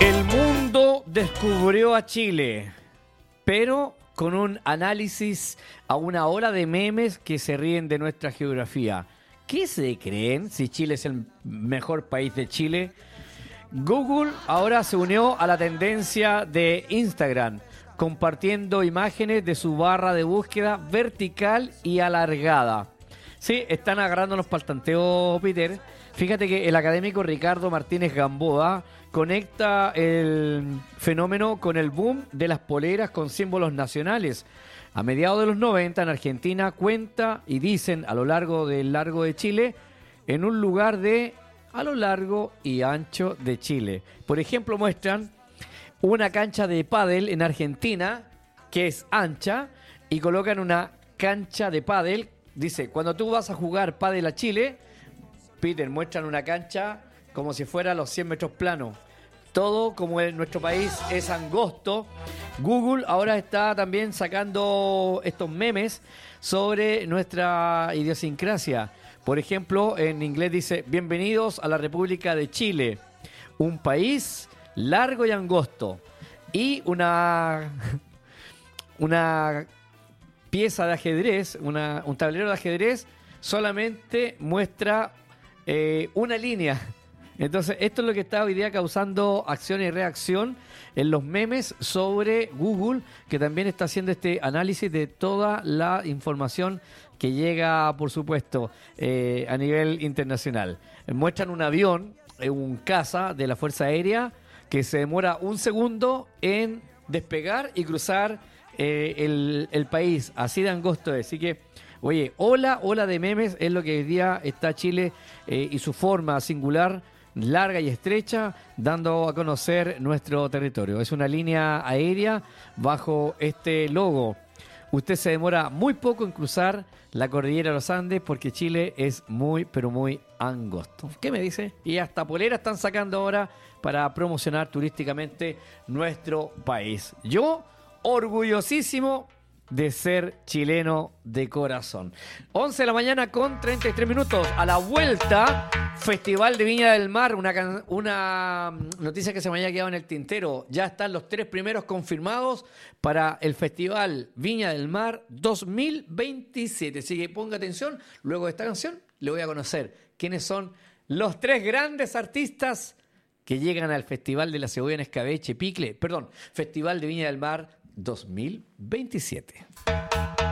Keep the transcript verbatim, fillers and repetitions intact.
El mundo descubrió a Chile, pero con un análisis a una ola de memes que se ríen de nuestra geografía. ¿Qué se creen si Chile es el mejor país de Chile? Google ahora se unió a la tendencia de Instagram, compartiendo imágenes de su barra de búsqueda vertical y alargada. Sí, están agarrándonos para el tanteo, Peter. Fíjate que el académico Ricardo Martínez Gamboa conecta el fenómeno con el boom de las poleras con símbolos nacionales. A mediados de los noventa en Argentina cuenta y dicen a lo largo del largo de Chile, en un lugar de a lo largo y ancho de Chile. Por ejemplo, muestran una cancha de pádel en Argentina que es ancha y colocan una cancha de pádel. Dice, cuando tú vas a jugar pádel a Chile, Peter, muestran una cancha como si fuera los cien metros planos. Todo como en nuestro país es angosto. Google ahora está también sacando estos memes sobre nuestra idiosincrasia. Por ejemplo, en inglés dice, bienvenidos a la República de Chile, un país largo y angosto. Y una, una pieza de ajedrez, una, un tablero de ajedrez, solamente muestra eh, una línea. Entonces, esto es lo que está hoy día causando acción y reacción en los memes sobre Google, que también está haciendo este análisis de toda la información que llega, por supuesto, eh, a nivel internacional. Muestran un avión, un caza de la Fuerza Aérea, que se demora un segundo en despegar y cruzar eh, el, el país. Así de angosto es. Así que, oye, ola, ola de memes es lo que hoy día está Chile eh, y su forma singular, larga y estrecha, dando a conocer nuestro territorio. Es una línea aérea bajo este logo. Usted se demora muy poco en cruzar la cordillera de los Andes porque Chile es muy, pero muy angosto. ¿Qué me dice? Y hasta polera están sacando ahora para promocionar turísticamente nuestro país. Yo, orgullosísimo de ser chileno de corazón. once de la mañana con treinta y tres minutos. A la vuelta, Festival de Viña del Mar. Una, can- una noticia que se me había quedado en el tintero. Ya están los tres primeros confirmados para el Festival Viña del Mar dos mil veintisiete. Así que ponga atención. Luego de esta canción, le voy a conocer quiénes son los tres grandes artistas que llegan al Festival de la Cebolla en Escabeche, Picle, perdón, Festival de Viña del Mar dos mil veintisiete.